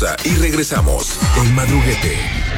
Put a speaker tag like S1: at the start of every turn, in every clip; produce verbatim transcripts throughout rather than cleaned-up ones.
S1: pausa y regresamos. El Madruguete.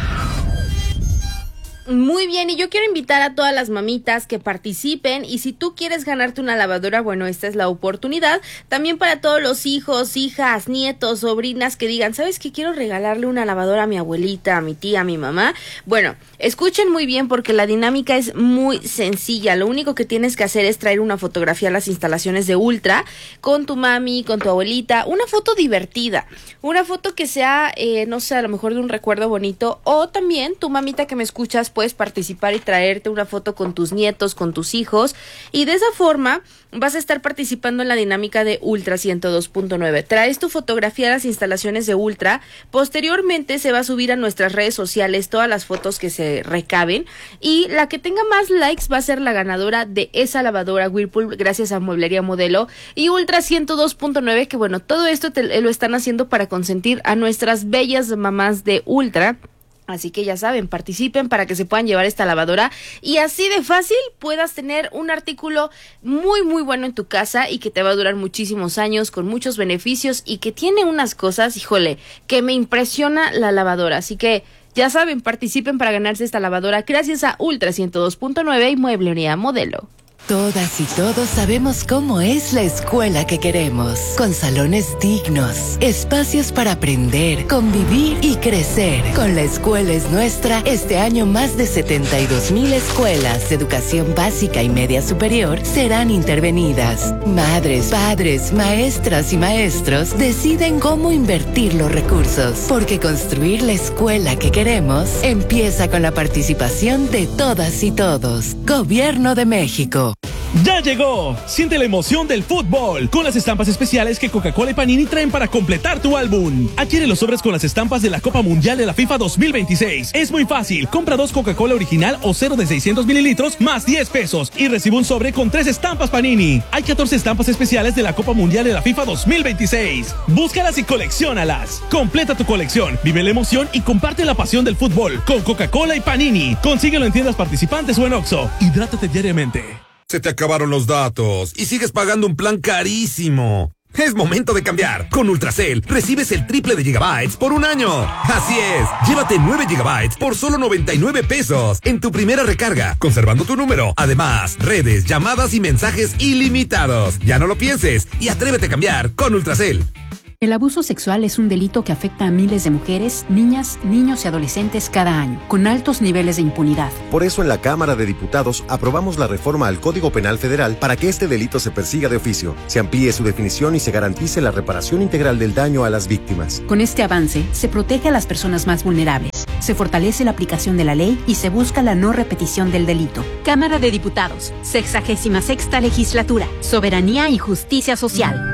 S2: Muy bien, y yo quiero invitar a todas las mamitas que participen, y si tú quieres ganarte una lavadora, bueno, esta es la oportunidad. También para todos los hijos, hijas, nietos, sobrinas que digan, ¿sabes qué? Quiero regalarle una lavadora a mi abuelita, a mi tía, a mi mamá. Bueno, escuchen muy bien porque la dinámica es muy sencilla. Lo único que tienes que hacer es traer una fotografía a las instalaciones de Ultra con tu mami, con tu abuelita, una foto divertida, una foto que sea, eh, no sé, a lo mejor de un recuerdo bonito, o también tu mamita que me escuchas, puedes participar y traerte una foto con tus nietos, con tus hijos, y de esa forma vas a estar participando en la dinámica de Ultra ciento dos punto nueve. Traes tu fotografía a las instalaciones de Ultra, posteriormente se va a subir a nuestras redes sociales todas las fotos que se recaben, y la que tenga más likes va a ser la ganadora de esa lavadora Whirlpool, gracias a Mueblería Modelo y Ultra ciento dos punto nueve, que bueno, todo esto te, lo están haciendo para consentir a nuestras bellas mamás de Ultra. Así que ya saben, participen para que se puedan llevar esta lavadora y así de fácil puedas tener un artículo muy muy bueno en tu casa y que te va a durar muchísimos años con muchos beneficios y que tiene unas cosas, híjole, que me impresiona la lavadora. Así que ya saben, participen para ganarse esta lavadora gracias a Ultra ciento dos punto nueve y Mueblería Modelo.
S3: Todas y todos sabemos cómo es la escuela que queremos, con salones dignos, espacios para aprender, convivir y crecer. Con La Escuela es Nuestra, este año más de setenta y dos mil escuelas de educación básica y media superior serán intervenidas. Madres, padres, maestras y maestros deciden cómo invertir los recursos, porque construir la escuela que queremos empieza con la participación de todas y todos. Gobierno de México.
S4: ¡Ya llegó! Siente la emoción del fútbol con las estampas especiales que Coca-Cola y Panini traen para completar tu álbum. Adquiere los sobres con las estampas de la Copa Mundial de la FIFA dos mil veintiséis. Es muy fácil. Compra dos Coca-Cola original o cero de seiscientos mililitros más diez pesos y recibe un sobre con tres estampas Panini. Hay catorce estampas especiales de la Copa Mundial de la FIFA dos mil veintiséis. Búscalas y colecciónalas. Completa tu colección, vive la emoción y comparte la pasión del fútbol con Coca-Cola y Panini. Consíguelo en tiendas participantes o en Oxxo. Hidrátate diariamente.
S1: Se te acabaron los datos y sigues pagando un plan carísimo. Es momento de cambiar. Con Ultracel recibes el triple de gigabytes por un año. Así es, llévate nueve gigabytes por solo noventa y nueve pesos en tu primera recarga, conservando tu número. Además, redes, llamadas y mensajes ilimitados. Ya no lo pienses y atrévete a cambiar con Ultracel.
S5: El abuso sexual es un delito que afecta a miles de mujeres, niñas, niños y adolescentes cada año, con altos niveles de impunidad.
S6: Por eso en la Cámara de Diputados aprobamos la reforma al Código Penal Federal para que este delito se persiga de oficio, se amplíe su definición y se garantice la reparación integral del daño a las víctimas.
S5: Con este avance, se protege a las personas más vulnerables, se fortalece la aplicación de la ley y se busca la no repetición del delito. Cámara de Diputados, sexagésima sexta legislatura, soberanía y justicia social.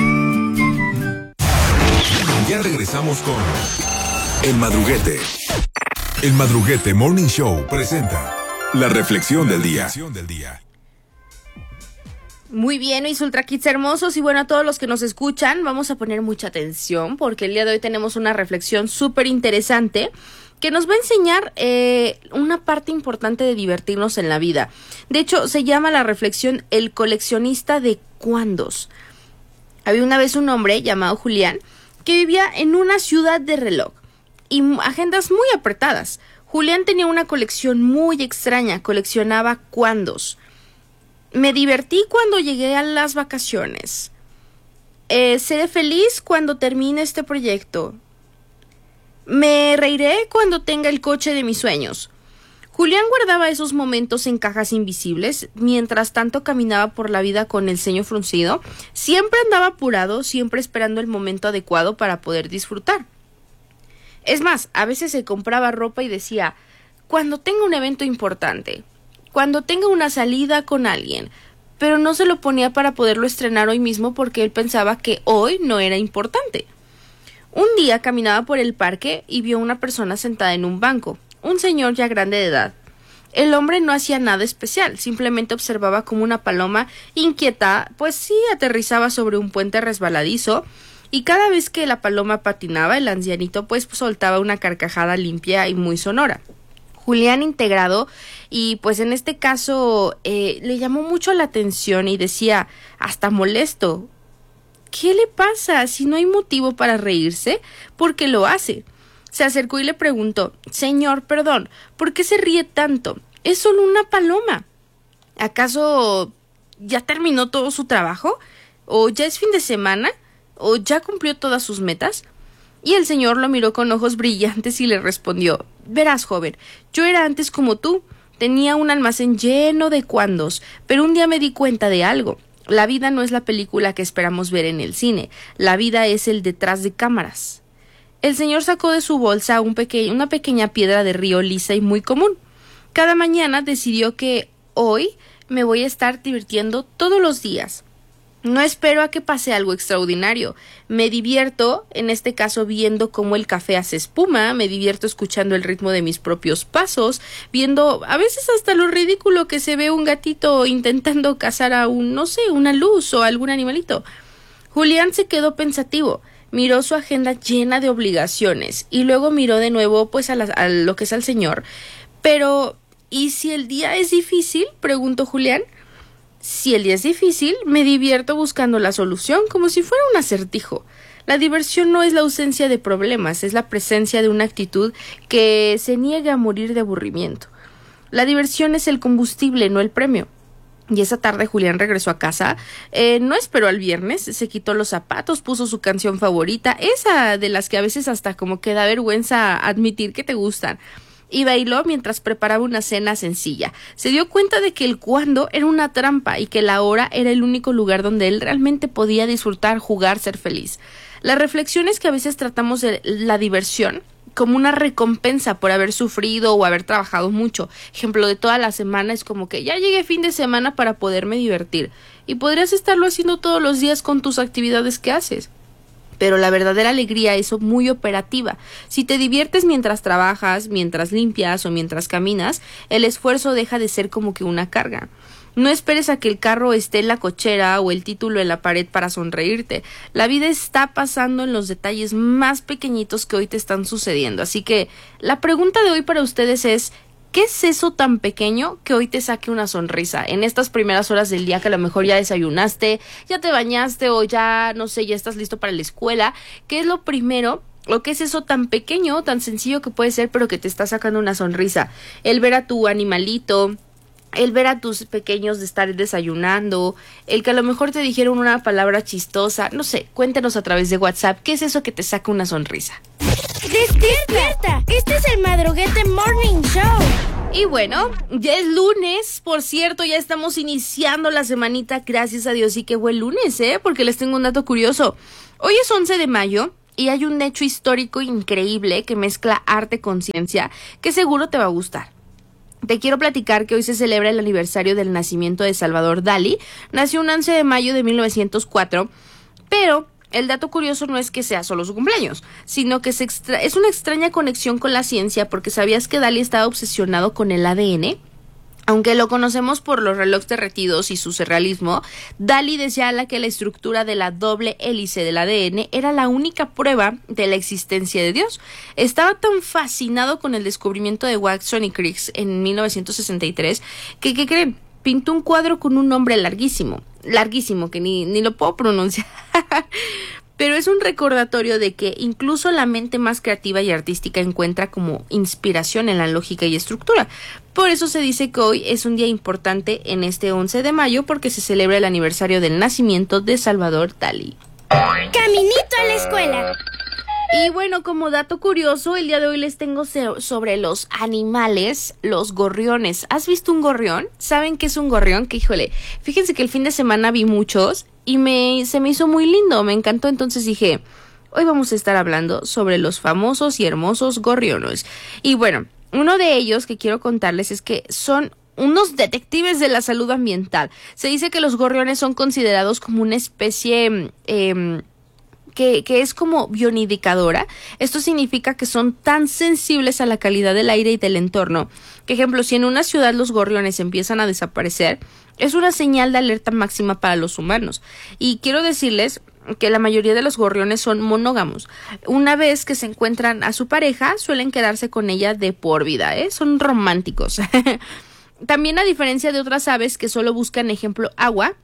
S1: Ya regresamos con El Madruguete. El Madruguete Morning Show presenta la reflexión del día.
S2: Muy bien, mis Ultra Kids hermosos, y bueno, a todos los que nos escuchan, vamos a poner mucha atención porque el día de hoy tenemos una reflexión súper interesante que nos va a enseñar eh, una parte importante de divertirnos en la vida. De hecho, se llama la reflexión El coleccionista de cuándos. Había una vez un hombre llamado Julián que vivía en una ciudad de reloj y agendas muy apretadas. Julián tenía una colección muy extraña, coleccionaba cuándos. Me divertí cuando llegué a las vacaciones. Eh, seré feliz cuando termine este proyecto. Me reiré cuando tenga el coche de mis sueños. Julián guardaba esos momentos en cajas invisibles, mientras tanto caminaba por la vida con el ceño fruncido. Siempre andaba apurado, siempre esperando el momento adecuado para poder disfrutar. Es más, a veces se compraba ropa y decía, cuando tenga un evento importante, cuando tenga una salida con alguien, pero no se lo ponía para poderlo estrenar hoy mismo porque él pensaba que hoy no era importante. Un día caminaba por el parque y vio a una persona sentada en un banco. Un señor ya grande de edad. El hombre no hacía nada especial, simplemente observaba como una paloma inquieta, pues sí, aterrizaba sobre un puente resbaladizo, y cada vez que la paloma patinaba, el ancianito pues soltaba una carcajada limpia y muy sonora. Julián, integrado, y pues en este caso eh, le llamó mucho la atención y decía, hasta molesto, ¿qué le pasa? Si no hay motivo para reírse, ¿por qué lo hace? Se acercó y le preguntó, señor, perdón, ¿por qué se ríe tanto? Es solo una paloma. ¿Acaso ya terminó todo su trabajo? ¿O ya es fin de semana? ¿O ya cumplió todas sus metas? Y el señor lo miró con ojos brillantes y le respondió, verás, joven, yo era antes como tú, tenía un almacén lleno de cuandos, pero un día me di cuenta de algo. La vida no es la película que esperamos ver en el cine, la vida es el detrás de cámaras. El señor sacó de su bolsa un peque- una pequeña piedra de río lisa y muy común. Cada mañana decidió que hoy me voy a estar divirtiendo todos los días. No espero a que pase algo extraordinario. Me divierto, en este caso, viendo cómo el café hace espuma, me divierto escuchando el ritmo de mis propios pasos, viendo a veces hasta lo ridículo que se ve un gatito intentando cazar a un, no sé, una luz o algún animalito. Julián se quedó pensativo, miró su agenda llena de obligaciones y luego miró de nuevo pues a, la, a lo que es al señor. Pero, ¿y si el día es difícil?, preguntó Julián. Si el día es difícil, me divierto buscando la solución, como si fuera un acertijo. La diversión no es la ausencia de problemas, es la presencia de una actitud que se niega a morir de aburrimiento. La diversión es el combustible, no el premio. Y esa tarde Julián regresó a casa, eh, no esperó al viernes, se quitó los zapatos, puso su canción favorita, esa de las que a veces hasta como que da vergüenza admitir que te gustan, y bailó mientras preparaba una cena sencilla. Se dio cuenta de que el cuándo era una trampa y que la hora era el único lugar donde él realmente podía disfrutar, jugar, ser feliz. La reflexión es que a veces tratamos de la diversión como una recompensa por haber sufrido o haber trabajado mucho. Ejemplo de toda la semana es como que ya llegué fin de semana para poderme divertir. Y podrías estarlo haciendo todos los días con tus actividades que haces. Pero la verdadera alegría es muy operativa. Si te diviertes mientras trabajas, mientras limpias o mientras caminas, el esfuerzo deja de ser como que una carga. No esperes a que el carro esté en la cochera o el título en la pared para sonreírte. La vida está pasando en los detalles más pequeñitos que hoy te están sucediendo. Así que la pregunta de hoy para ustedes es, ¿qué es eso tan pequeño que hoy te saque una sonrisa? En estas primeras horas del día que a lo mejor ya desayunaste, ya te bañaste o ya, no sé, ya estás listo para la escuela. ¿Qué es lo primero o qué es eso tan pequeño, tan sencillo que puede ser, pero que te está sacando una sonrisa? El ver a tu animalito, el ver a tus pequeños de estar desayunando, el que a lo mejor te dijeron una palabra chistosa, no sé, cuéntanos a través de WhatsApp, ¿qué es eso que te saca una sonrisa?
S7: ¡Despierta! Este es el Madruguete Morning Show.
S2: Y bueno, ya es lunes, por cierto, ya estamos iniciando la semanita, gracias a Dios, y qué buen lunes, ¿eh? Porque les tengo un dato curioso. Hoy es once de mayo y hay un hecho histórico increíble que mezcla arte con ciencia que seguro te va a gustar. Te quiero platicar que hoy se celebra el aniversario del nacimiento de Salvador Dalí. Nació un once de mayo de mil novecientos cuatro, pero el dato curioso no es que sea solo su cumpleaños, sino que se extra- es una extraña conexión con la ciencia, porque ¿sabías que Dalí estaba obsesionado con el A D N? Aunque lo conocemos por los relojes derretidos y su surrealismo, Dalí decía que la estructura de la doble hélice del A D N era la única prueba de la existencia de Dios. Estaba tan fascinado con el descubrimiento de Watson y Crick en mil novecientos sesenta y tres que, ¿qué creen? Pintó un cuadro con un nombre larguísimo, larguísimo, que ni, ni lo puedo pronunciar. Pero es un recordatorio de que incluso la mente más creativa y artística encuentra como inspiración en la lógica y estructura. Por eso se dice que hoy es un día importante en este once de mayo, porque se celebra el aniversario del nacimiento de Salvador Dalí.
S7: Caminito a la escuela.
S2: Y bueno, como dato curioso, el día de hoy les tengo sobre los animales, los gorriones. ¿Has visto un gorrión? ¿Saben qué es un gorrión? Que híjole, fíjense que el fin de semana vi muchos y me se me hizo muy lindo, me encantó. Entonces dije, hoy vamos a estar hablando sobre los famosos y hermosos gorriones. Y bueno, uno de ellos que quiero contarles es que son unos detectives de la salud ambiental. Se dice que los gorriones son considerados como una especie Eh, Que, que es como bioindicadora. Esto significa que son tan sensibles a la calidad del aire y del entorno que, ejemplo, si en una ciudad los gorriones empiezan a desaparecer, es una señal de alerta máxima para los humanos. Y quiero decirles que la mayoría de los gorriones son monógamos. Una vez que se encuentran a su pareja, suelen quedarse con ella de por vida, ¿eh? Son románticos. También, a diferencia de otras aves que solo buscan, ejemplo, agua,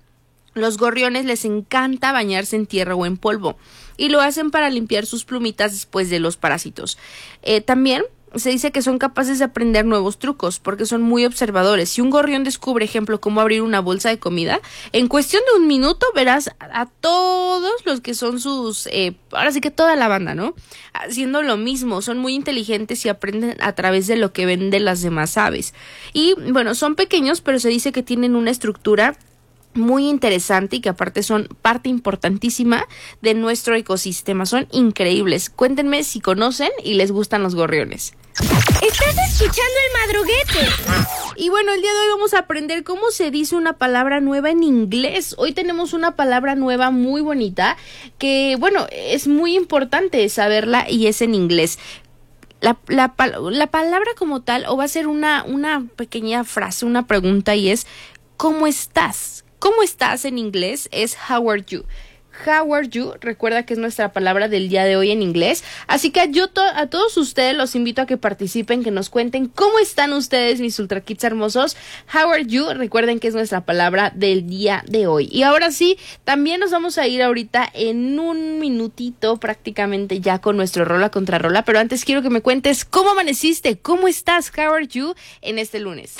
S2: Los gorriones les encanta bañarse en tierra o en polvo y lo hacen para limpiar sus plumitas después de los parásitos. Eh, también se dice que son capaces de aprender nuevos trucos porque son muy observadores. Si un gorrión descubre, ejemplo, cómo abrir una bolsa de comida, en cuestión de un minuto verás a, a todos los que son sus, eh, ahora sí que toda la banda, ¿no? Haciendo lo mismo. Son muy inteligentes y aprenden a través de lo que ven de las demás aves. Y bueno, son pequeños, pero se dice que tienen una estructura muy interesante y que aparte son parte importantísima de nuestro ecosistema. Son increíbles. Cuéntenme si conocen y les gustan los gorriones.
S7: Estás escuchando el madruguete.
S2: Y bueno, el día de hoy vamos a aprender cómo se dice una palabra nueva en inglés. Hoy tenemos una palabra nueva muy bonita que, bueno, es muy importante saberla y es en inglés. La, la, la palabra como tal, o va a ser una, una pequeña frase, una pregunta, y es ¿cómo estás? ¿Cómo estás en inglés? Es how are you. How are you? Recuerda que es nuestra palabra del día de hoy en inglés. Así que yo to- a todos ustedes los invito a que participen, que nos cuenten cómo están ustedes, mis Ultra Kids hermosos. How are you? Recuerden que es nuestra palabra del día de hoy. Y ahora sí, también nos vamos a ir ahorita en un minutito prácticamente ya con nuestro rola contra rola. Pero antes quiero que me cuentes cómo amaneciste, cómo estás, how are you en este lunes.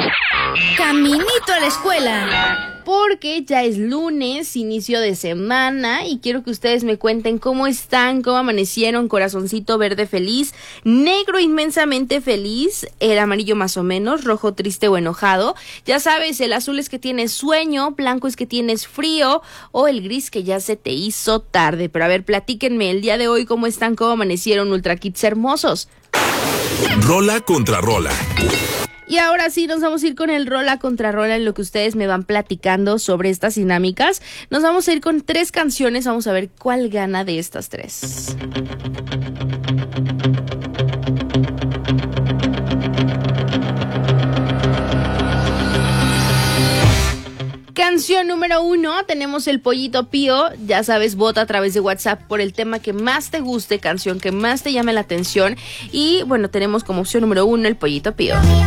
S7: Caminito a la escuela.
S2: Porque ya es lunes, inicio de semana, y quiero que ustedes me cuenten cómo están, cómo amanecieron. Corazoncito verde feliz, negro inmensamente feliz, el amarillo más o menos, rojo triste o enojado. Ya sabes, el azul es que tienes sueño, blanco es que tienes frío, o el gris que ya se te hizo tarde. Pero a ver, platíquenme el día de hoy cómo están, cómo amanecieron, Ultra Kids hermosos.
S8: Rola contra rola.
S2: Y ahora sí, nos vamos a ir con el rola contra rola en lo que ustedes me van platicando sobre estas dinámicas. Nos vamos a ir con tres canciones, vamos a ver cuál gana de estas tres. Canción número uno, tenemos el Pollito Pío. Ya sabes, vota a través de WhatsApp por el tema que más te guste, canción que más te llame la atención. Y bueno, tenemos como opción número uno el Pollito Pío.